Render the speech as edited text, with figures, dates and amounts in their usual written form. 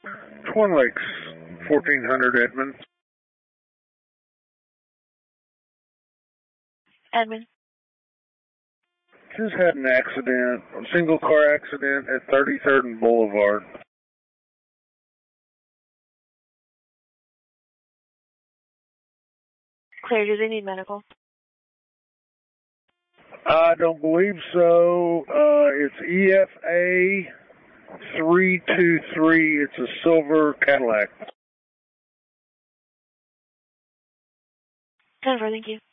Twin Lakes, 1400 Edmond. Edmond. Just had an accident, a single car accident at 33rd and Boulevard. Clear, do they need medical? I don't believe so. It's EFA 323. It's a silver Cadillac. 10-4, thank you.